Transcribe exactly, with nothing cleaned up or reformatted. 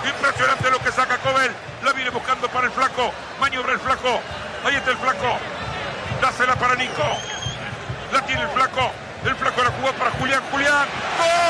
Impresionante lo que saca Cobel. La viene buscando para el flaco. Maniobra el flaco. Ahí está el flaco. Dásela para Nico. La tiene el flaco. El flaco la jugó para Julián. Julián. ¡Gol!